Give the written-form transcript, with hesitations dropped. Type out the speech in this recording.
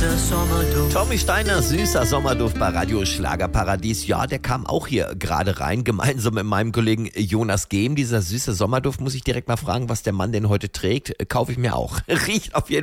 süßer Sommerduft. Tommy Steiner, süßer Sommerduft bei Radio Schlagerparadies. Ja, der kam auch hier gerade rein, gemeinsam mit meinem Kollegen Jonas Gehm. Dieser süße Sommerduft, muss ich direkt mal fragen, was der Mann denn heute trägt. Kaufe ich mir auch. Riecht auf jeden Fall